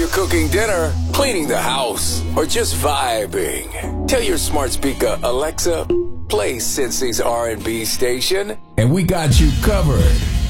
you're cooking dinner, cleaning the house, or just vibing, tell your smart speaker, Alexa, play Cincy's R&B station, and we got you covered.